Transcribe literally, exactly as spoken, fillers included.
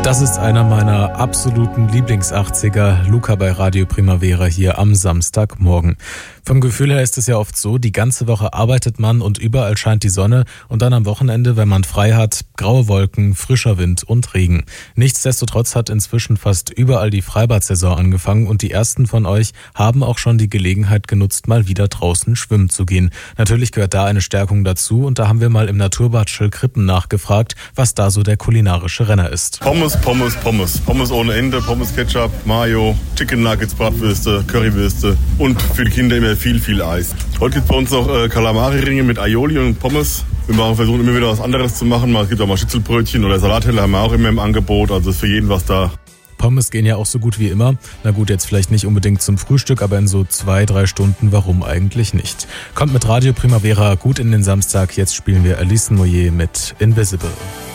Das ist einer meiner absoluten Lieblings-achtziger, Luca bei Radio Primavera hier am Samstagmorgen. Vom Gefühl her ist es ja oft so, die ganze Woche arbeitet man und überall scheint die Sonne und dann am Wochenende, wenn man frei hat, graue Wolken, frischer Wind und Regen. Nichtsdestotrotz hat inzwischen fast überall die Freibad-Saison angefangen und die ersten von euch haben auch schon die Gelegenheit genutzt, mal wieder draußen schwimmen zu gehen. Natürlich gehört da eine Stärkung dazu und da haben wir mal im Naturbad Schillkrippen nachgefragt, was da so der kulinarische Renner ist. Pommes, Pommes, Pommes. Pommes ohne Ende, Pommes, Ketchup, Mayo, Chicken Nuggets, Bratwürste, Currywürste und für die Kinder immer viel, viel Eis. Heute gibt es bei uns noch äh, Kalamari-Ringe mit Aioli und Pommes. Wir machen, versuchen immer wieder was anderes zu machen. Es gibt auch mal Schnitzelbrötchen oder Salatteller haben wir auch immer im Angebot. Also ist für jeden was da. Pommes gehen ja auch so gut wie immer. Na gut, jetzt vielleicht nicht unbedingt zum Frühstück, aber in so zwei, drei Stunden, warum eigentlich nicht? Kommt mit Radio Primavera gut in den Samstag. Jetzt spielen wir Alice Moyer mit Invisible.